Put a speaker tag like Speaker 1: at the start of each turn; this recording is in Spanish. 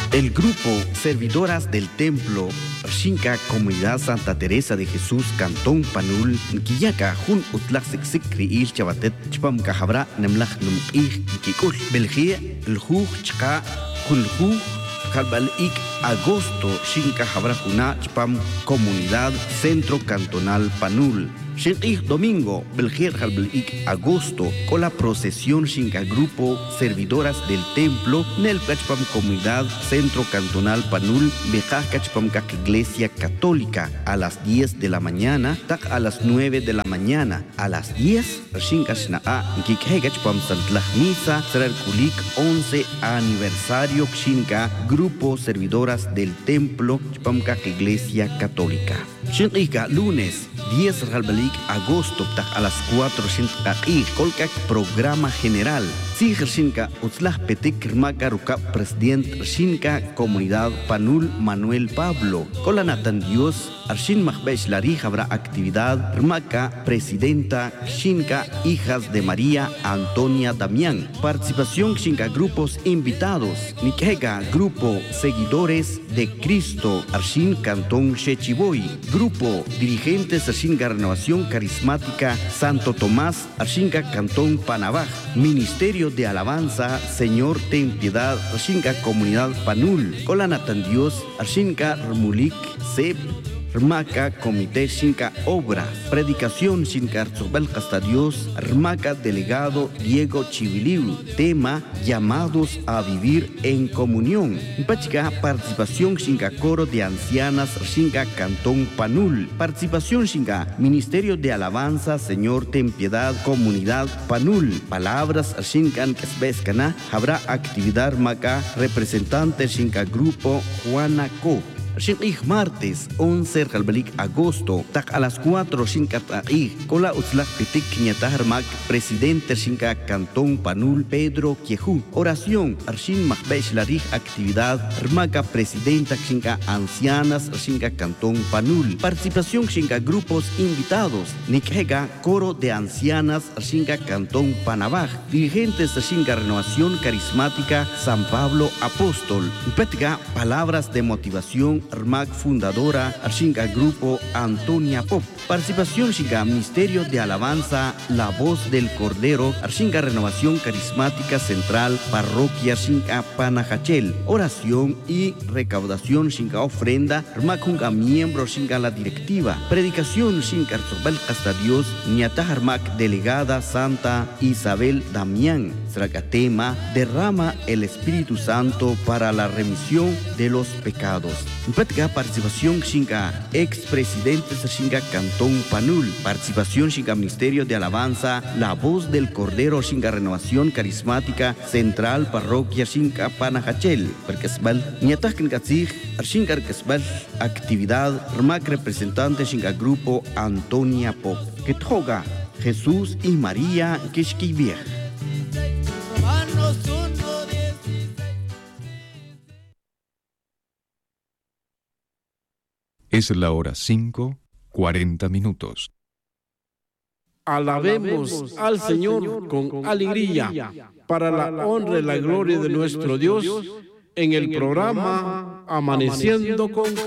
Speaker 1: El grupo Servidoras del Templo Shinka Comunidad Santa Teresa de Jesús Cantón Panul Kiyaka Jun Utlak Sikri Il Chabatet Chpam Kahabra Nemlach Num Ich Kikul Belgia Lhuj Chka Kulhu Kalbal Ik Agosto Shinka Habra Juna Chpam Comunidad Centro Cantonal Panul Shinqih Domingo, Belgier Halbelik Agosto, con la procesión Shinka Grupo Servidoras del Templo, Nel Cachpam Comunidad Centro Cantonal Panul, Bejaj Cachpam Kak Iglesia Católica, a las 10 de la mañana, tak a las 9 de la mañana, a las 10, Shinka Shnaa, Kikhe Cachpam Santlach Misa, Serar Kulik 11 aniversario Shinka Grupo Servidoras del Templo, Chpam Kak Iglesia Católica. Shinqika lunes 10 Halbelik agosto a las 4 Shinqaqi Kolkak programa general Sijer Shinka Utzlah Petik Rmaka Ruka presidente Shinka Comunidad Panul Manuel Pablo Kolanatan Dios Arshin Mahbesh Lari habrá actividad Rmaka presidenta Shinka Hijas de María Antonia Damián participación Shinka grupos invitados Nikega grupo seguidores de Cristo Arshin Cantón Shechiboy grupo dirigentes Arshinga Renovación Carismática Santo Tomás Arshinga Cantón Panabaj Ministerio de Alabanza Señor ten piedad Arshinga Comunidad Panul Kolanatan Dios Arshinga Rmulik Seb Rmaka Comité Shinka Obra Predicación Shinka Arzobel Hasta Dios Rmaka Delegado Diego Chibiliu Tema Llamados a vivir en comunión Pachika Participación Shinka Coro de Ancianas Shinka Cantón Panul Participación Shinka Ministerio de Alabanza Señor ten piedad Comunidad Panul Palabras Shinkan Kesbeskana Habrá actividad Maka Representante Shinka Grupo Juana Co Shinqih martes 11 Halbelik agosto tak a las 4 Shinka Ta'i Kola Utzlak Pitik Ñataharmak presidente Shinka Cantón Panul Pedro Kiehu oración Arshin Mahbesh Larij actividad Rmaka presidenta Shinka ancianas Shinka Cantón Panul participación Shinka grupos invitados Nikhega coro de ancianas Shinka Cantón Panabaj dirigentes Shinka Renovación Carismática San Pablo Apóstol Petga palabras de motivación Rmak fundadora Arshinga Grupo Antonia Pop participación Shinga Ministerio de Alabanza La Voz del Cordero Arshinga Renovación Carismática Central Parroquia Shinga Panajachel oración y recaudación Shinga ofrenda Rmak Junga miembro Shinga la directiva predicación Shinga Arzobel hasta Dios Ñatah Rmak delegada Santa Isabel Damián Srakatema derrama el Espíritu Santo para la remisión de los pecados participación Shinka expresidentes Shinka Cantón Panul participación Shinka Ministerio de Alabanza La Voz del Cordero Shinka Renovación Carismática Central Parroquia Shinka Panajachel Perkesbal Ñatah Kinkatzig Arshinka Kesbal actividad Rmak representante Shinka Grupo Antonia Pop Kethoga Jesús y María Kishkiviej.
Speaker 2: Es la hora 5:40.
Speaker 3: Alabemos al Señor con alegría para la honra y la gloria de nuestro Dios en el programa Amaneciendo con